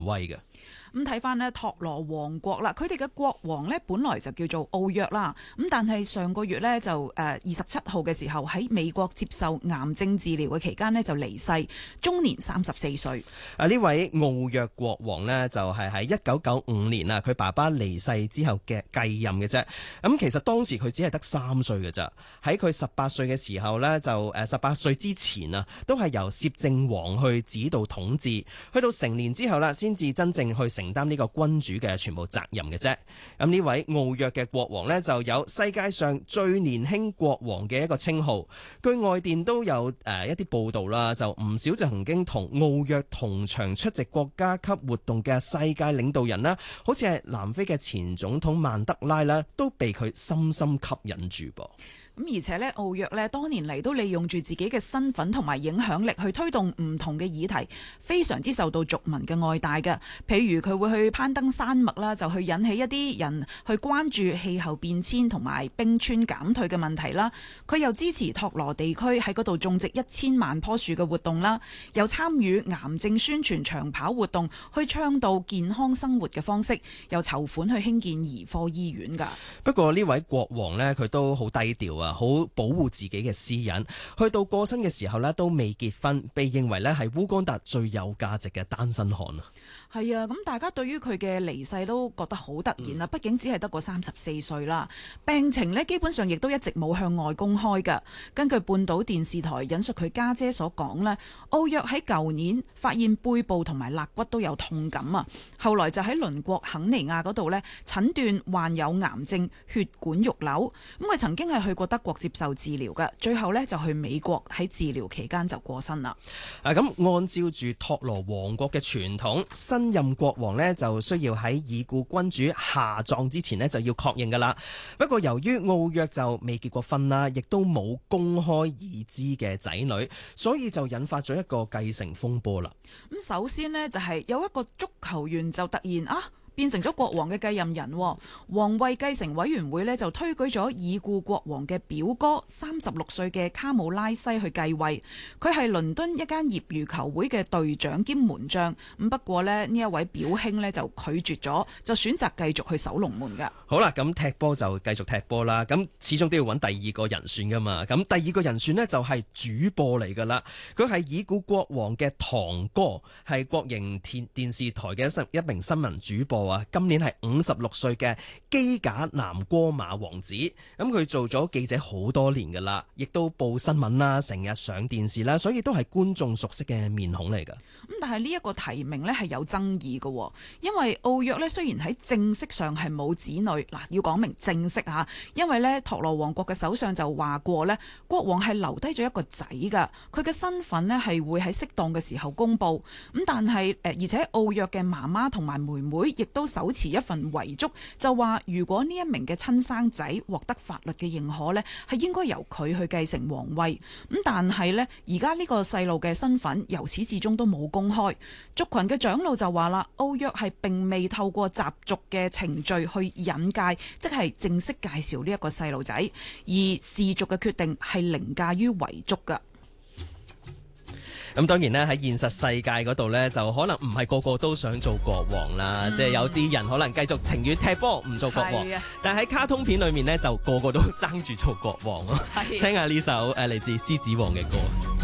威嘅。 咁睇翻呢托羅王國啦，佢哋嘅國王呢本來就叫做奧約啦，咁但係上個月呢，就27號嘅時候喺美國接受癌症治療嘅期間呢，就離世，終年34歲。 呢位奧約國王呢，就係喺1995年啊，佢爸爸離世之後嘅繼任嘅啫。咁其實當時佢只係得3歲嘅咋，喺佢18歲嘅時候呢，就18歲之前啊，都係由攝政王去指導統治，去到成年之後啦，先至真正去承擔呢個君主嘅全部責任嘅啫。咁呢位奧約嘅國王呢，就有世界上最年輕國王嘅一個稱號。據外電都有一啲報道啦，就唔少就曾經同奧約同場出席國家級活動嘅世界領導人啦，好似係南非嘅前總統曼德拉啦，都被佢深深吸引住噃。 咁而且咧，奧約咧多年嚟都利用住自己嘅身份同埋影響力去推動唔同嘅議題，非常之受到族民嘅愛戴嘅。譬如佢會去攀登山脈啦，就去引起一啲人去關注氣候變遷同埋冰川減退嘅問題啦。佢又支持托羅地區喺嗰度種植1000萬棵樹嘅活動啦，又參與癌症宣傳長跑活動，去倡導健康生活嘅方式，又籌款去興建兒科醫院㗎。 不過呢位國王呢，佢都好低調啊，好保護自己嘅私隱。去到過身嘅時候呢，都未結婚，被認為呢係烏干達最有價值嘅單身漢啊。 係啊，咁大家對於佢嘅離世都覺得好突然啦，畢竟只係得個34歲啦，病情呢基本上亦都一直冇向外公開㗎。根據半島電視台引述佢家姐所講呢，奧約喺舊年發現背部同埋肋骨都有痛感啊，後來就喺鄰國肯尼亞嗰度呢診斷患有癌症血管肉瘤，咁佢曾經係去過德國接受治療㗎，最後呢就去美國喺治療期間就過身啦。 咁按照住托羅王國嘅傳統，新任國王呢就需要喺已故君主下葬之前呢就要確認噶啦。不過由於奧約就未結過婚啦，亦都冇公開已知嘅仔女，所以就引發咗一個繼承風波啦。 咁首先呢，就係有一個足球員就突然變成咗國王嘅繼任人，皇位繼承委員會呢就推舉咗已故國王嘅表哥36歲嘅卡姆拉西去繼位。佢係倫敦一間業餘球會嘅隊長兼門將。咁不過呢一位表兄呢就拒絕咗，就選擇繼續去守龍門㗎。 好啦，咁踢波就繼續踢波啦。咁始終都要揾第二個人選噶嘛。咁第二個人選呢就係主播嚟噶啦。佢係已故國王嘅堂哥，係國營電視台嘅一名新聞主播。今年係56歲嘅基賈南戈馬王子，咁佢做咗記者好多年噶啦，亦都報新聞啦，成日上電視啦，所以都係觀眾熟悉嘅面孔嚟噶。 咁但係呢一個提名呢係有爭議嘅，因為奧約呢雖然喺正式上係冇子女，嗱要講明正式嚇，因為呢托羅王國嘅首相就話過呢，國王係留低咗一個仔噶，佢嘅身份呢係會喺適當嘅時候公佈。咁但係而且奧約嘅媽媽同埋妹妹亦都手持一份遺囑，就話如果呢一名嘅親生仔獲得法律嘅認可呢，係應該由佢去繼承皇位。咁但係呢，而家呢個細路嘅身份由始至終都冇公開。族群嘅長老就話啦，奧約係並未透過習俗嘅程序去引介，即係正式介紹呢一個細路仔，而氏族嘅決定係凌駕於遺囑㗎。 咁當然咧，喺現實世界嗰度呢，就可能唔係個個都想做國王啦，即係有啲人可能繼續情願踢波唔做國王，但係喺卡通片裏面呢，就個個都爭住做國王咯。聽下呢首嚟自獅子王嘅歌。